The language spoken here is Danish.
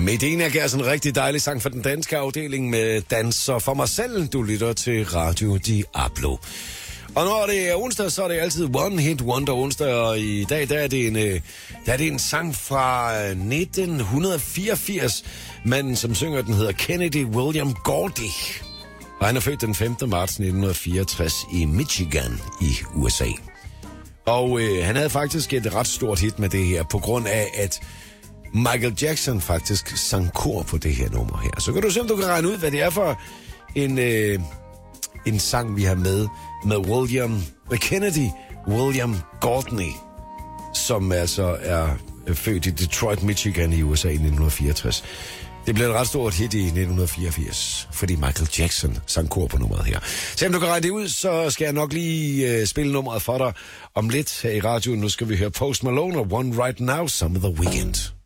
Medina gav os en rigtig dejlig sang for den danske afdeling med Danser for mig selv. Du lytter til Radio Diablo. Og når det er onsdag, så er det altid One Hit Wonder onsdag, og i dag der er det en sang fra 1984. Manden, som synger den, hedder Kennedy William Gordy. Og han er født den 5. marts 1964 i Michigan i USA. Og han havde faktisk et ret stort hit med det her, på grund af, at Michael Jackson faktisk sang kor på det her nummer her. Så kan du se, om du kan regne ud, hvad det er for en sang, vi har med Kennedy William Gordy, som altså er født i Detroit, Michigan i USA i 1964. Det blev et ret stort hit i 1984, fordi Michael Jackson sang kor på nummeret her. Selvom du kan regne det ud, så skal jeg nok lige spille nummeret for dig om lidt her i radioen. Nu skal vi høre Post Malone og One Right Now, Some of the Weekend.